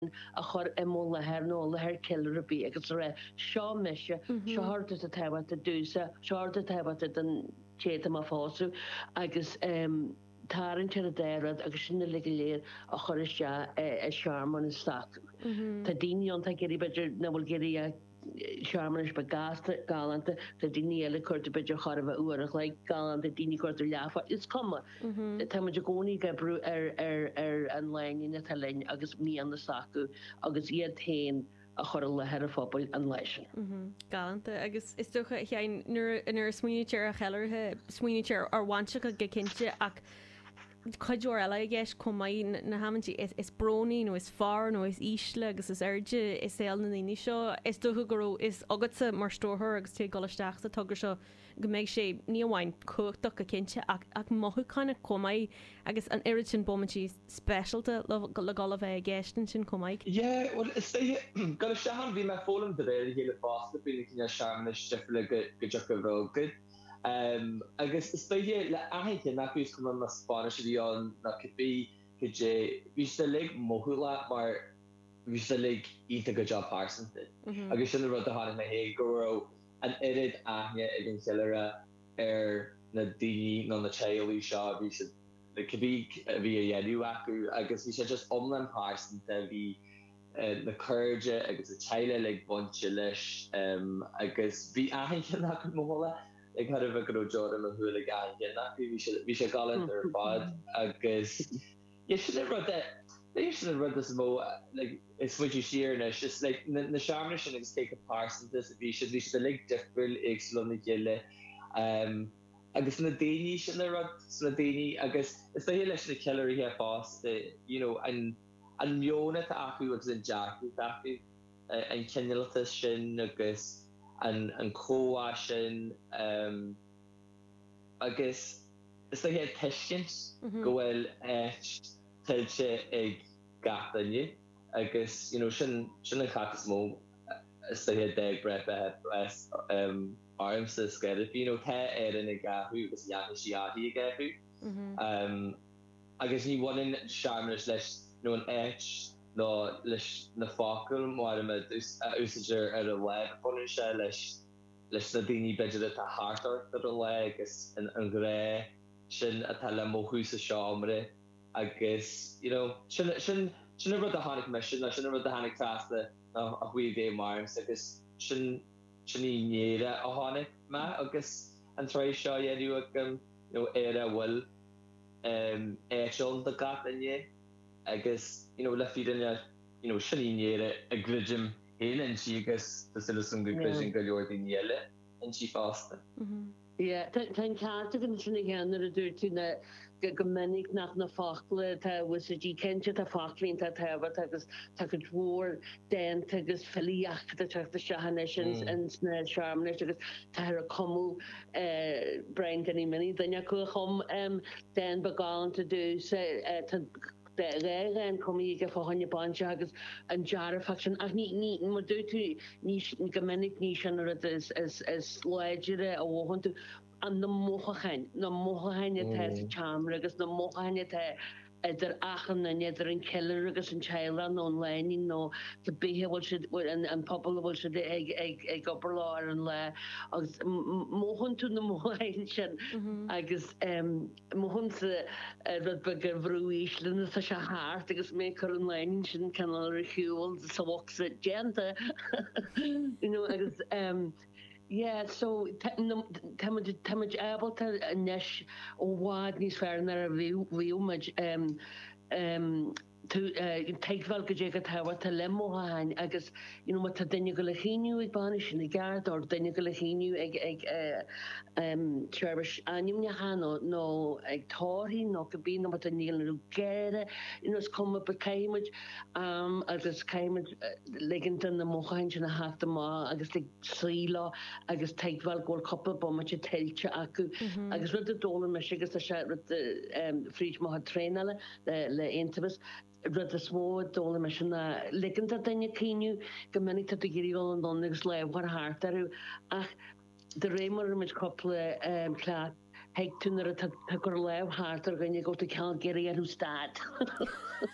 a chur imó lethir nó lethir cill a bí agus ra seo meise seáirta a tahata dúsa seáirta tahata den chéta má fáú agus tárin te a déad agus sinna le léir a chur se seaarmman is staú. Tá daíon tá géirí beidir na bhfuil géirí seaarmmanis be gasta galanta tá daine eile chuirta beidir chorbh uach le galanta daine chuirtar lefa is cuma. Tá maidir gcónaí gabrú ar an lein na talin agus mí an na sacu agus iad tain a chur lethir a fphobal an leisin. Galanta agus is tucha inar smuoinetear a cheirthe smuoinetear ar bhaintse go cinnte ach chuidúir eile gceis cumáid na hamantí is browní nó is fear nó is ísle agus is airde is éal na daoine seo is dúcha goró is agatsa mar stóthir agus té goisteachta tugur seo go méid sé ní amháin cuachtach a cinnte ach mothú chuna cumáid agus an irid sin bomantí specialta le gala bheith gceistan sin cumáid. Yeah, well, goisteachan bhí me fólam de réir héile fásta bína cinne seaamna stifle go deach go bhrógad. Agus is stoige le aithce nachús cum na Spáis bhíán na cibí go dé bhí se le mothúla mar bhí se le ita go job pásanta. Agus sin rud a hána na hé go an irid aithne ag an cheilere ar na daoine nó na teilú seo bhí se le cibí bhí a dhéanú acu agus bhí sé just omlan pásanta bhí na chuirde agus a teile le bonte leis agus bhí aithce nach móla ag had a go Jordan a thuúla gan bhí sé galant ar fad agus sin rud is mó is fuidir siarna just na seaamna sin agus take apásantas bhí sé le difriúil ag slonna geile agus na daoine sin na rud na daoine agus is fé leis na ceirí he fásta an mionna acu agus an jackú acu an cenealta sin agus an cóá sin agus is hé teiscint go bhfuil tiltte ag gatainne agus sin an chatas mó is hé deag breith armsa skeir the ar in a gathú agus jaana siadí a gathú agus ní bhain seaamras leis nó an nó leis na fácail mar me úsaidir ar a le fan se leis na daoine beidir a hátar ar a le agus an gré sin a tal le móthús a seámre agus sin rud a hánig me sin sin rud a hánig tasta a chuí dé mar agus sin nínéire a hánig me agus an trééis seo dhéanú agam éire bhfuil éisiol de gat inné agus le fiidirne sinnéire a gridjim héan si agus sin go gridjin go leor daile an si fásta. Tá cáte gan sinna gceanar a dúirtú na go minic nach na fachla tá dí cente a fachlín tá tebhat agus tá go dhór den agus fellíachta teachta sehanne sin an sna seaamne agus tá a comú brein gan í mini daine chu chum den bagáanta dú réire an comí go fáhanne banse agus an jarra faction ach ní mar dúú ní gomininic ní sin is leidere a bhhanú an na móchachain te chamra agus na móchaine te idir achan na idir an ceir agus an teile nó lein nó de béhe an pobl bhil se ag gobar an le agus móhan tú na móhain sin agus móhan rud be gur bhrúíslin sa se háart agus mé chu an lein sin canal hiúil sa bhsa genta agus so tamid abalta neis ó bhád níos fearnar a bhíúmaid teagháil go dé go tahhairta lemóhain agus tá daine go le chéniu ag banna sin i gard or daine go le chéniu ag trebris anim na hána nó ag táirí nó go bí mat a nílanú geire is cum be caiimiid agus caiimiid ligint na móchain sin na háta má agus le síla agus teagháil ggóil coppla bomma se tiltte acu agus rud a dóla me sigus a se frís má tréile le intabas rud a smó dóla me sinna ligint a daine cíniu go minic tá géiríáil an don agus le war háart arú ach de rémar meid coppla clá heag túnar a gur leh háart ar gine go cean géirí arú stad.